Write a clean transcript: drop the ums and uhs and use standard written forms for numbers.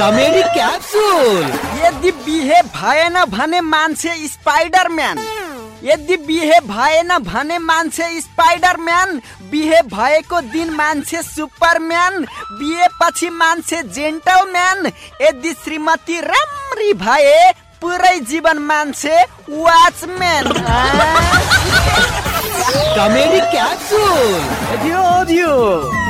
Comedy capsule. यदि बिहे भएन भने मान्छे स्पाइडरम्यान, यदि बिहे भएन भने मान्छे स्पाइडरम्यान, बिहे भएको दिन मान्छे सुपरम्यान, बिहे पछि मान्छे जेन्टलम्यान, यदि श्रीमती राम्री भए पुरै जीवन मान्छे वाचम्यान। Comedy capsule.